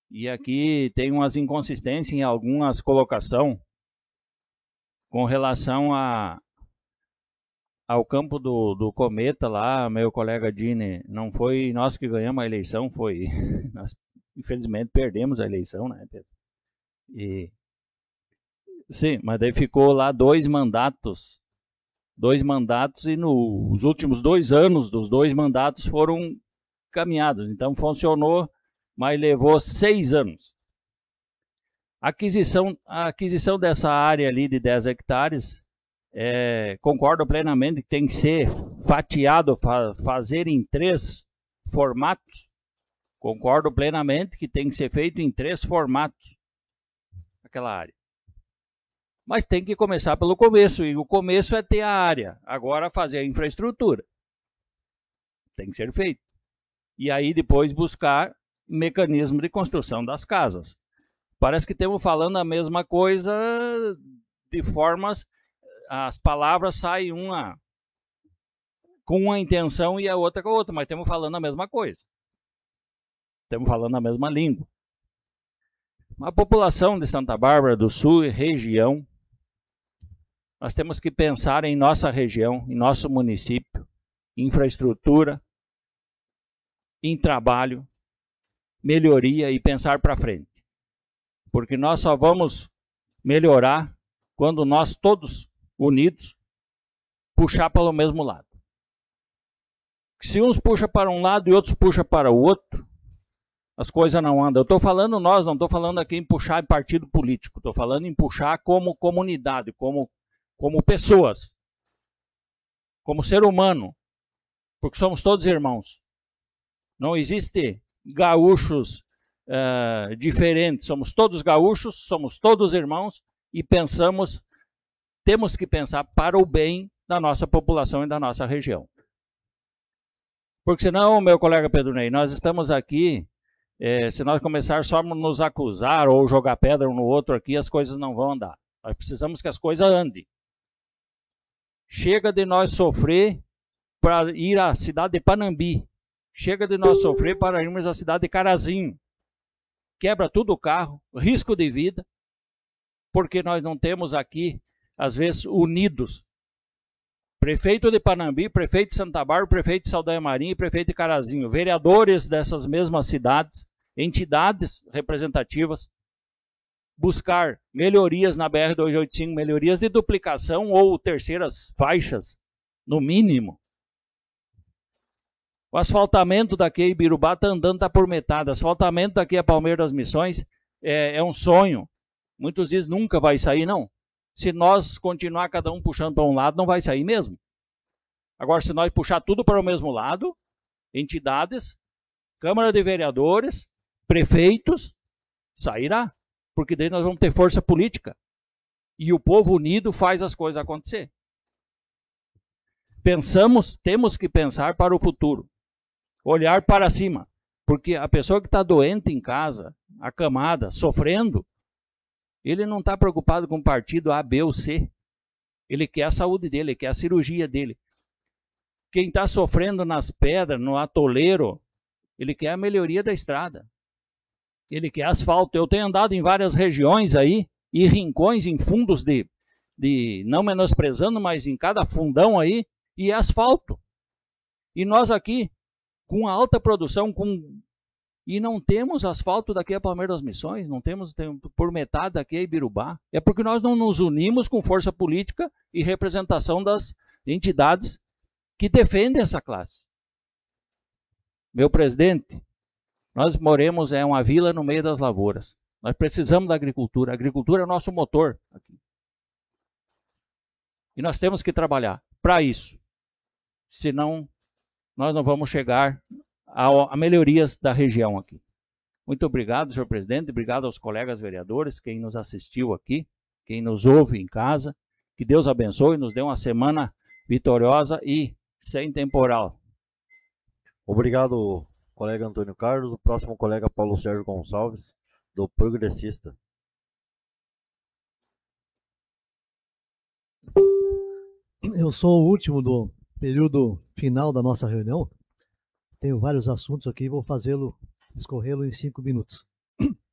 E aqui tem umas inconsistências em algumas colocações com relação ao campo do Cometa lá, meu colega Dini, não foi nós que ganhamos a eleição, foi nós, infelizmente, perdemos a eleição, né, Pedro? Sim, mas daí ficou lá 2 mandatos e nos últimos 2 anos dos 2 mandatos foram caminhados, então funcionou, mas levou 6 anos. A aquisição dessa área ali de 10 hectares, concordo plenamente que tem que ser fatiado, fazer em 3 formatos. Concordo plenamente que tem que ser feito em 3 formatos, aquela área. Mas tem que começar pelo começo, e o começo é ter a área. Agora fazer a infraestrutura. Tem que ser feito. E aí depois buscar mecanismo de construção das casas. Parece que estamos falando a mesma coisa de formas, as palavras saem uma com uma intenção e a outra com a outra, mas estamos falando a mesma coisa. Estamos falando a mesma língua. A população de Santa Bárbara do Sul e região, nós temos que pensar em nossa região, em nosso município, em infraestrutura, em trabalho, melhoria e pensar para frente. Porque nós só vamos melhorar quando nós todos unidos puxar pelo mesmo lado. Se uns puxam para um lado e outros puxam para o outro, as coisas não andam. Eu estou falando nós, não estou falando aqui em puxar em partido político, estou falando em puxar como comunidade, como pessoas, como ser humano, porque somos todos irmãos. Não existe gaúchos diferentes, somos todos gaúchos, somos todos irmãos e temos que pensar para o bem da nossa população e da nossa região. Porque senão, meu colega Pedro Ney, nós estamos aqui, se nós começarmos só a nos acusar ou jogar pedra um no outro aqui, as coisas não vão andar. Nós precisamos que as coisas andem. Chega de nós sofrer para ir à cidade de Panambi. Chega de nós sofrer para irmos à cidade de Carazinho. Quebra tudo o carro, risco de vida, porque nós não temos aqui, às vezes, unidos. Prefeito de Panambi, prefeito de Santa Bárbara, prefeito de Saldanha Marinha e prefeito de Carazinho. Vereadores dessas mesmas cidades, entidades representativas, buscar melhorias na BR-285, melhorias de duplicação ou terceiras faixas, no mínimo. O asfaltamento daqui a Ibirubá está andando, está por metade. O asfaltamento daqui a Palmeira das Missões é um sonho. Muitos dizem nunca vai sair, não. Se nós continuar cada um puxando para um lado, não vai sair mesmo. Agora, se nós puxar tudo para o mesmo lado, entidades, Câmara de Vereadores, prefeitos, sairá. Porque daí nós vamos ter força política. E o povo unido faz as coisas acontecer. Temos que pensar para o futuro. Olhar para cima, porque a pessoa que está doente em casa, acamada, sofrendo, ele não está preocupado com o partido A, B ou C. Ele quer a saúde dele, ele quer a cirurgia dele. Quem está sofrendo nas pedras, no atoleiro, ele quer a melhoria da estrada. Ele quer asfalto. Eu tenho andado em várias regiões aí, e rincões em fundos não menosprezando, mas em cada fundão aí, e asfalto. E nós aqui, com alta produção, e não temos asfalto daqui a Palmeira das Missões, não temos por metade daqui a Ibirubá. É porque nós não nos unimos com força política e representação das entidades que defendem essa classe. Meu presidente, nós moramos em uma vila no meio das lavouras. Nós precisamos da agricultura. A agricultura é o nosso motor aqui. E nós temos que trabalhar para isso. Senão, nós não vamos chegar a melhorias da região aqui. Muito obrigado, senhor presidente. Obrigado aos colegas vereadores, quem nos assistiu aqui, quem nos ouve em casa. Que Deus abençoe e nos dê uma semana vitoriosa e sem temporal. Obrigado, colega Antônio Carlos. O próximo colega Paulo Sérgio Gonçalves, do Progressista. Eu sou o último do período final da nossa reunião. Tenho vários assuntos aqui e vou discorrê-lo em 5 minutos.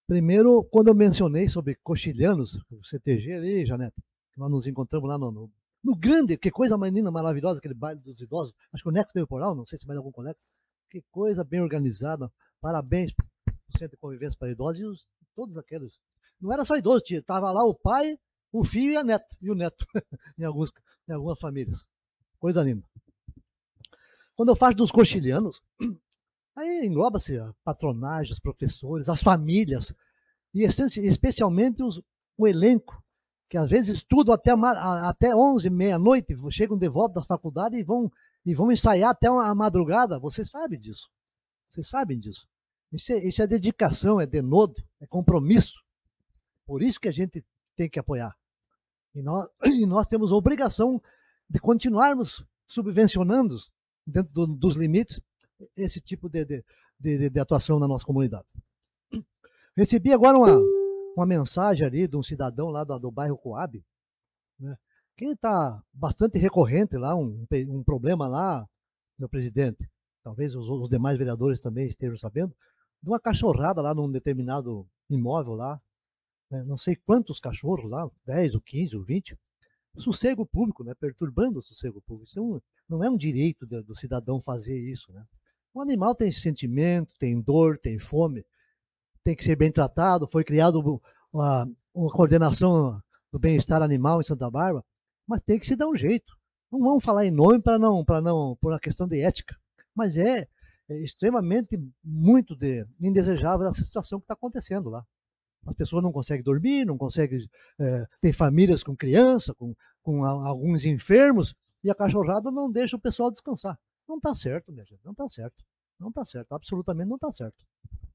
Primeiro, quando eu mencionei sobre coxilhanos, o CTG ali, Janete, nós nos encontramos lá no grande, que coisa menina maravilhosa, aquele baile dos idosos. Acho que o Neco teve por lá, não sei se mais algum colega. Que coisa bem organizada. Parabéns pro Centro de Convivência para Idosos e todos aqueles. Não era só idoso, estava lá o pai, o filho e o neto, em algumas famílias. Coisa linda. Quando eu falo dos coxilhanos, aí engloba-se a patronagem, os professores, as famílias, e especialmente o elenco, que às vezes estudam até 11, meia-noite, chegam de volta da faculdade e vão ensaiar até a madrugada. Você sabe disso. Vocês sabem disso. Isso é dedicação, é denodo, é compromisso. Por isso que a gente tem que apoiar. E nós temos a obrigação de continuarmos subvencionando, dentro dos limites, esse tipo de atuação na nossa comunidade. Recebi agora uma mensagem ali de um cidadão lá do bairro Coab, né, que está bastante recorrente lá, um problema lá, meu presidente, talvez os demais vereadores também estejam sabendo, de uma cachorrada lá num determinado imóvel lá, né, não sei quantos cachorros lá, 10 ou 15 ou 20, sossego público, né, perturbando o sossego público. Isso não é um direito do cidadão fazer isso, né? O animal tem sentimento, tem dor, tem fome, tem que ser bem tratado. Foi criado uma coordenação do bem-estar animal em Santa Bárbara, mas tem que se dar um jeito. Não vamos falar em nome por uma questão de ética, mas é extremamente muito indesejável essa situação que está acontecendo lá. As pessoas não conseguem dormir, não conseguem. Tem famílias com criança, com alguns enfermos, e a cachorrada não deixa o pessoal descansar. Não está certo, minha gente, não está certo. Não está certo, absolutamente não está certo.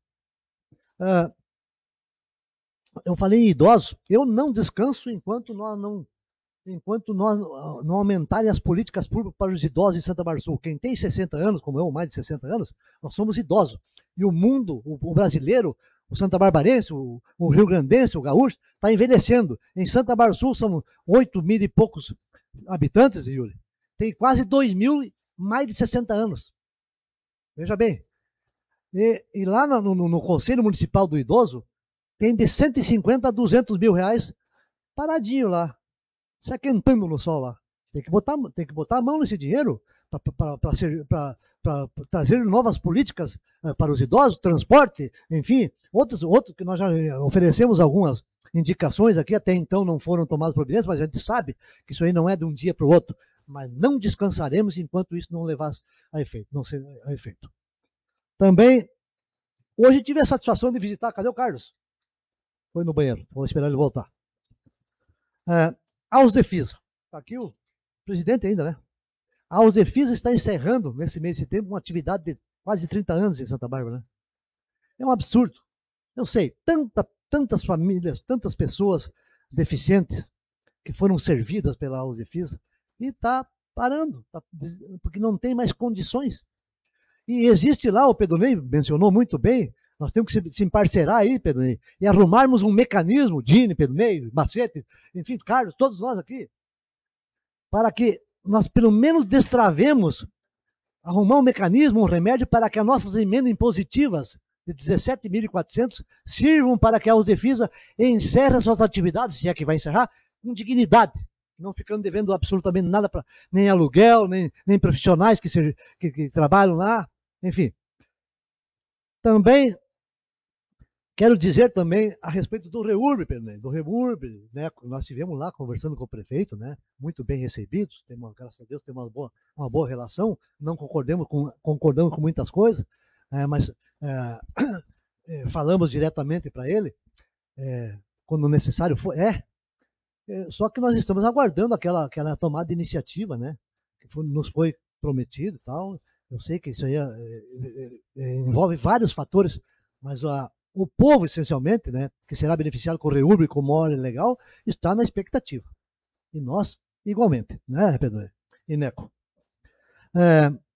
Eu falei em idosos, eu não descanso enquanto nós não aumentarem as políticas públicas para os idosos em Santa Bárbara Sul. Quem tem 60 anos, como eu, mais de 60 anos, nós somos idosos. E o mundo, o brasileiro, o santabarbarense, o rio-grandense, o gaúcho, está envelhecendo. Em Santa Bárbara Sul são 8 mil e poucos habitantes, Yuri. Tem quase 2 mil, mais de 60 anos. Veja bem. E lá no Conselho Municipal do Idoso, tem de 150 a 200 mil reais paradinho lá, se aquentando no sol lá. Tem que botar a mão nesse dinheiro para trazer novas políticas para os idosos, transporte, enfim, outros que nós já oferecemos algumas indicações aqui, até então não foram tomadas providências, mas a gente sabe que isso aí não é de um dia para o outro, mas não descansaremos enquanto isso não levar a efeito, não ser a efeito. Também, hoje tive a satisfação de visitar, cadê o Carlos? Foi no banheiro, vou esperar ele voltar. A USDEFISA, está aqui o presidente ainda, né? A USDEFISA está encerrando, nesse mês de setembro, uma atividade de quase 30 anos em Santa Bárbara, né? É um absurdo. Eu sei, tantas famílias, tantas pessoas deficientes que foram servidas pela USDEFISA e está parando, porque não tem mais condições. E existe lá, o Pedro Ney mencionou muito bem, nós temos que se emparcerar aí, Pedro Ney, e arrumarmos um mecanismo, Dini, Pedro Ney, Macete, enfim, Carlos, todos nós aqui, para que nós pelo menos destravemos, arrumar um mecanismo, um remédio para que as nossas emendas impositivas de 17.400 sirvam para que a USDEFISA encerre suas atividades, se é que vai encerrar, com dignidade, não ficando devendo absolutamente nada, nem aluguel, nem profissionais que trabalham lá, enfim. Também quero dizer também a respeito do REURB, né? Nós estivemos lá conversando com o prefeito, né? Muito bem recebidos, graças a Deus temos uma boa relação, não concordamos com muitas coisas, mas falamos diretamente para ele, quando necessário for. Só que nós estamos aguardando aquela tomada de iniciativa, né? Que nos foi prometido e tal. Eu sei que isso aí envolve vários fatores, mas o povo, essencialmente, né, que será beneficiado com o REURB como hora legal, está na expectativa. E nós, igualmente, né, Pedro e Neco?